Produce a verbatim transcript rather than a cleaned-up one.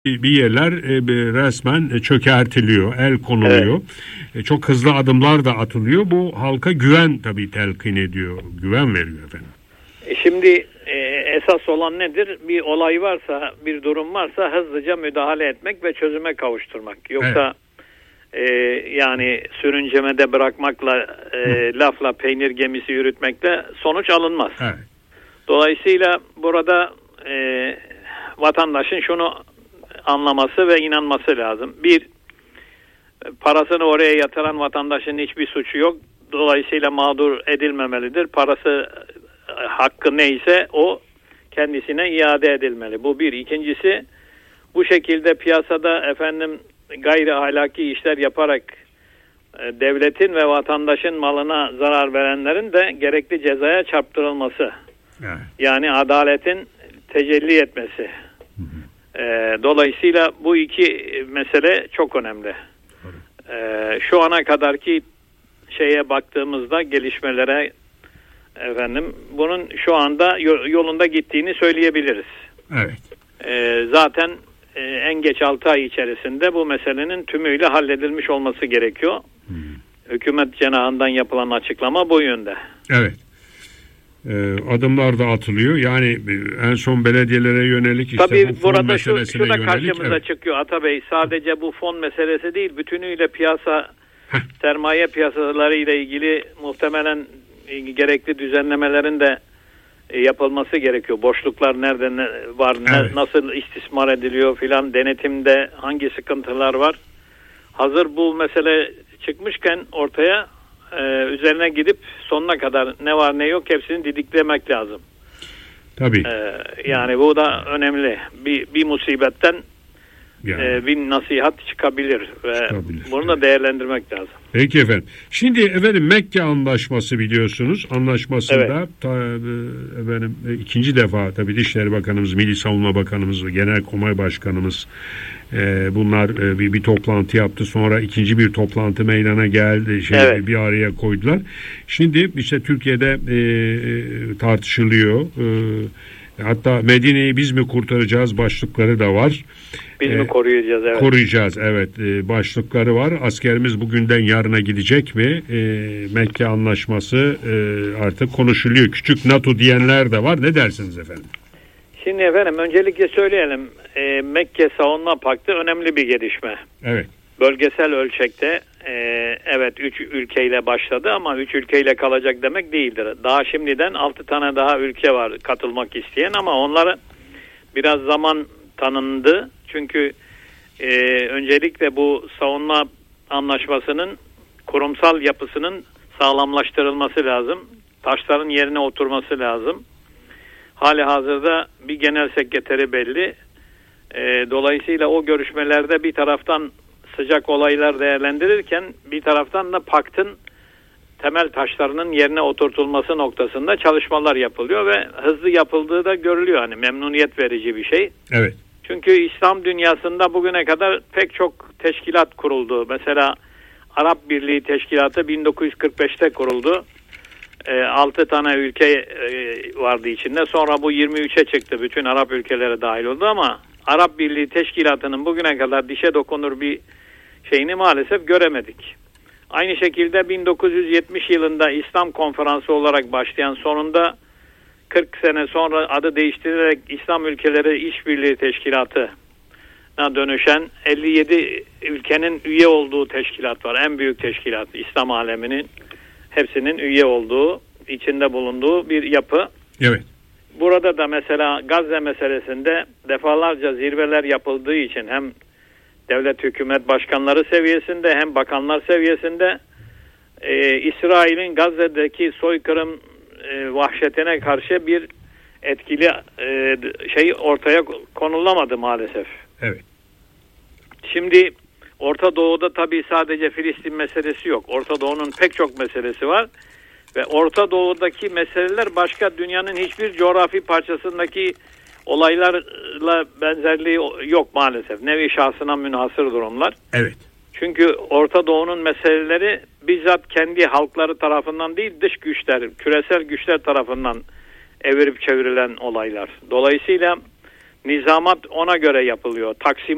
bir yerler e, resmen çökertiliyor, el konuluyor. Evet. E, çok hızlı adımlar da atılıyor. Bu halka güven tabii telkin ediyor, güven veriyor efendim. Şimdi e, esas olan nedir? Bir olay varsa, bir durum varsa hızlıca müdahale etmek ve çözüme kavuşturmak. Yoksa evet. e, yani sürüncemede bırakmakla, e, lafla peynir gemisi yürütmekle sonuç alınmaz. Evet. Dolayısıyla burada e, vatandaşın şunu anlaması ve inanması lazım. Bir, parasını oraya yatıran vatandaşın hiçbir suçu yok. Dolayısıyla mağdur edilmemelidir. Parası, hakkı neyse o kendisine iade edilmeli. Bu bir. İkincisi, bu şekilde piyasada efendim gayri ahlaki işler yaparak e, devletin ve vatandaşın malına zarar verenlerin de gerekli cezaya çarptırılması. Evet. Yani adaletin tecelli etmesi. Hı hı. E, dolayısıyla bu iki mesele çok önemli. E, şu ana kadarki şeye baktığımızda, gelişmelere efendim bunun şu anda yolunda gittiğini söyleyebiliriz. Evet. E, zaten e, en geç altı ay içerisinde bu meselenin tümüyle halledilmiş olması gerekiyor. Hmm. Hükümet cenahından yapılan açıklama bu yönde. Evet. E, adımlar da atılıyor. Yani en son belediyelere yönelik işte tabii bu fon burada meselesine şu, şu da yönelik. Karşımıza evet. çıkıyor Atabey. Sadece bu fon meselesi değil, bütünüyle piyasa, sermaye piyasaları ile ilgili muhtemelen gerekli düzenlemelerin de yapılması gerekiyor. Boşluklar nerede ne var, evet. ne, nasıl istismar ediliyor filan, denetimde hangi sıkıntılar var. Hazır bu mesele çıkmışken ortaya e, üzerine gidip sonuna kadar ne var ne yok hepsini didiklemek lazım. Tabii. E, yani bu da önemli. Bir, bir musibetten yani. e, bir nasihat çıkabilir ve çıkabilir. Bunu da değerlendirmek lazım. Peki efendim. Şimdi efendim Mekke Anlaşması biliyorsunuz. Anlaşmasında evet. ta, efendim ikinci defa tabii Dışişleri Bakanımız, Milli Savunma Bakanımız ve Genelkurmay Başkanımız e, bunlar e, bir, bir toplantı yaptı. Sonra ikinci bir toplantı meydana geldi. Şey, evet. Bir araya koydular. Şimdi işte Türkiye'de e, tartışılıyor. E, hatta Medine'yi biz mi kurtaracağız başlıkları da var. Biz ee, mi koruyacağız? Evet. Koruyacağız, evet. Ee, başlıkları var. Askerimiz bugünden yarına gidecek mi? Ee, Mekke Anlaşması e, artık konuşuluyor. Küçük NATO diyenler de var. Ne dersiniz efendim? Şimdi efendim öncelikle söyleyelim. E, Mekke Savunma Paktı önemli bir gelişme. Evet. Bölgesel ölçekte e, evet üç ülkeyle başladı ama üç ülkeyle kalacak demek değildir. Daha şimdiden altı tane daha ülke var katılmak isteyen ama onlara biraz zaman tanındı. Çünkü e, öncelikle bu savunma anlaşmasının kurumsal yapısının sağlamlaştırılması lazım. Taşların yerine oturması lazım. Hali hazırda bir genel sekreteri belli. E, dolayısıyla o görüşmelerde bir taraftan sıcak olaylar değerlendirirken bir taraftan da paktın temel taşlarının yerine oturtulması noktasında çalışmalar yapılıyor ve hızlı yapıldığı da görülüyor. Hani memnuniyet verici bir şey. Evet. Çünkü İslam dünyasında bugüne kadar pek çok teşkilat kuruldu. Mesela Arap Birliği Teşkilatı bin dokuz yüz kırk beşte kuruldu. E, altı tane ülke e, vardı içinde. Sonra bu yirmi üçe çıktı. Bütün Arap ülkeleri dahil oldu ama Arap Birliği Teşkilatı'nın bugüne kadar dişe dokunur bir şeyini maalesef göremedik. Aynı şekilde bin dokuz yüz yetmiş yılında İslam Konferansı olarak başlayan, sonunda kırk sene sonra adı değiştirilerek İslam Ülkeleri İşbirliği Teşkilatı'na dönüşen elli yedi ülkenin üye olduğu teşkilat var. En büyük teşkilat, İslam aleminin hepsinin üye olduğu, içinde bulunduğu bir yapı. Evet. Burada da mesela Gazze meselesinde defalarca zirveler yapıldığı için hem devlet hükümet başkanları seviyesinde hem bakanlar seviyesinde e, İsrail'in Gazze'deki soykırım e, vahşetine karşı bir etkili e, şey ortaya konulamadı maalesef. Evet. Şimdi Orta Doğu'da tabii sadece Filistin meselesi yok. Orta Doğu'nun pek çok meselesi var ve Orta Doğu'daki meseleler başka dünyanın hiçbir coğrafi parçasındaki olaylarla benzerliği yok maalesef. Nevi şahsına münhasır durumlar. Evet. Çünkü Orta Doğu'nun meseleleri bizzat kendi halkları tarafından değil, dış güçler, küresel güçler tarafından evirip çevrilen olaylar. Dolayısıyla nizamat ona göre yapılıyor. Taksim